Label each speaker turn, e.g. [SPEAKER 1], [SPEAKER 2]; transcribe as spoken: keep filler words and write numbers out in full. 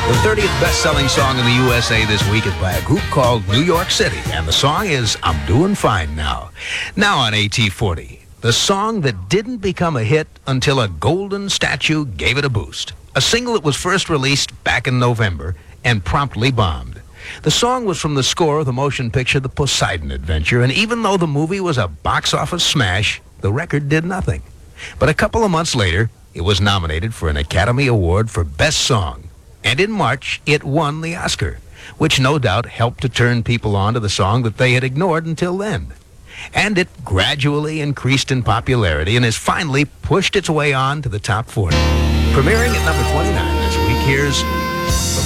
[SPEAKER 1] The thirtieth best-selling song in the U S A this week is by a group called New York City, and the song is I'm Doing Fine Now. Now on A T forty, the song that didn't become a hit until a golden statue gave it a boost. A single that was first released back in November and promptly bombed. The song was from the score of the motion picture The Poseidon Adventure, and even though the movie was a box office smash, the record did nothing. But a couple of months later, it was nominated for an Academy Award for Best Song. And in March, it won the Oscar, which no doubt helped to turn people on to the song that they had ignored until then. And it gradually increased in popularity and has finally pushed its way on to the top forty. Premiering at number twenty-nine this week, here's